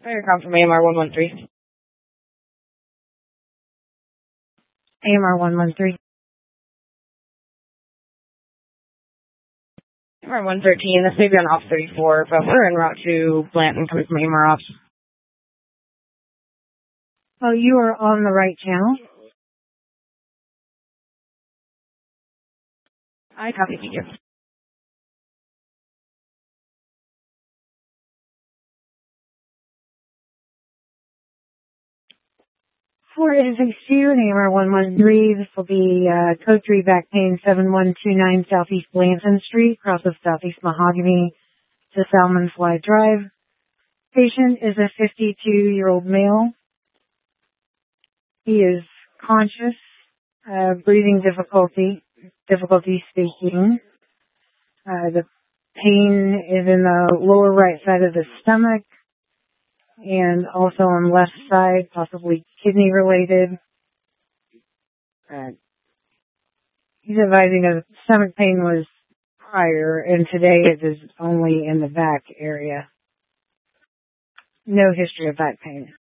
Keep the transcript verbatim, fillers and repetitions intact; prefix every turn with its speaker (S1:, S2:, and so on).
S1: Fire call from A M R one one three.
S2: A M R one one three.
S1: A M R one thirteen, this may be on off thirty-four, but we're en route to Blanton coming from A M R ops.
S2: Oh, you are on the right channel?
S1: I copy you.
S2: For it is a Stu and A M R one one three. This will be uh, code three back pain seven one two nine Southeast Blanton Street, across of Southeast Mahogany to Salmon Fly Drive. Patient is a fifty-two-year-old male. He is conscious, uh, breathing difficulty, difficulty speaking. Uh, the pain is in the lower right side of the stomach and also on the left side, possibly kidney related. Uh, he's advising that stomach pain was prior and today it is only in the back area. No history of back pain.